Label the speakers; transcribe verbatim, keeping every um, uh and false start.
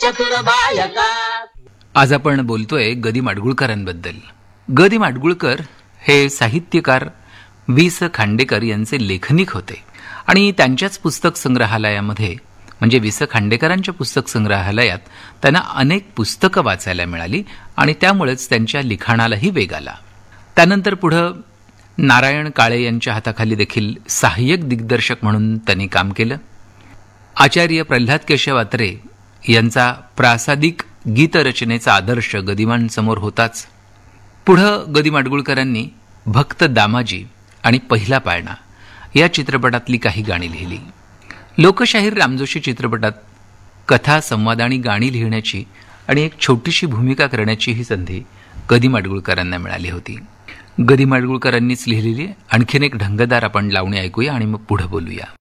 Speaker 1: चतुर बायका.
Speaker 2: आज आपण बोलतोय ग दी माडगुळकरांबद्दल. ग दी माडगुळकर हे साहित्यकार वि स खांडेकर यांचे लेखनिक होते आणि त्यांच्याच पुस्तक संग्रहालयामध्ये म्हणजे वि स खांडेकरांच्या पुस्तक संग्रहालयात त्यांना अनेक पुस्तकं वाचायला मिळाली आणि त्यामुळेच त्यांच्या लिखाणालाही वेग आला. त्यानंतर पुढं नारायण काळे यांच्या हाताखाली देखील सहाय्यक दिग्दर्शक म्हणून त्यांनी काम केलं. आचार्य प्रल्हाद केशव अत्रे यांचा प्रासादिक गीतरचनेचा आदर्श गदिमांसमोर होताच. पुढं ग दी माडगुळकरांनी भक्त दामाजी आणि पहिला पाळणा या चित्रपटातली काही गाणी लिहिली. लोकशाहीर रामजोशी चित्रपटात कथा, संवाद आणि गाणी लिहिण्याची आणि एक छोटीशी भूमिका करण्याची ही संधी ग दी माडगुळकरांना मिळाली होती. ग दी माडगुळकरांनीच लिहिलेली आणखीन एक ढंगदार आपण लावणी ऐकूया आणि मग पुढे बोलूया.